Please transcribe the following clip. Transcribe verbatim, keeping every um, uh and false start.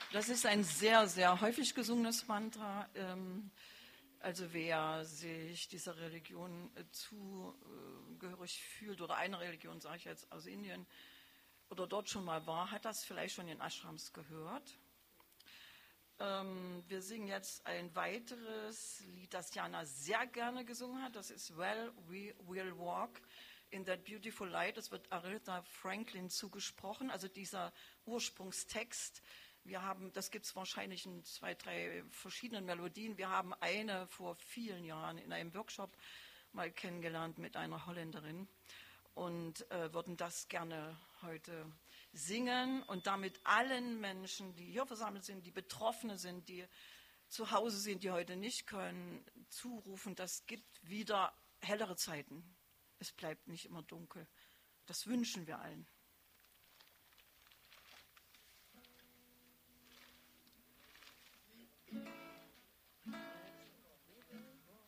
Das ist ein sehr, sehr häufig gesungenes Mantra. Ähm, also wer sich dieser Religion äh, zugehörig fühlt, oder einer Religion, sage ich jetzt aus Indien, oder dort schon mal war, hat das vielleicht schon in Ashrams gehört. Ähm, wir singen jetzt ein weiteres Lied, das Jana sehr gerne gesungen hat. Das ist Well, We Will Walk in That Beautiful Light. Das wird Aretha Franklin zugesprochen, also dieser Ursprungstext. Wir haben, das gibt es wahrscheinlich in zwei, drei verschiedenen Melodien. Wir haben eine vor vielen Jahren in einem Workshop mal kennengelernt mit einer Holländerin und äh, würden das gerne heute singen und damit allen Menschen, die hier versammelt sind, die Betroffene sind, die zu Hause sind, die heute nicht können, zurufen, das gibt wieder hellere Zeiten. Es bleibt nicht immer dunkel. Das wünschen wir allen.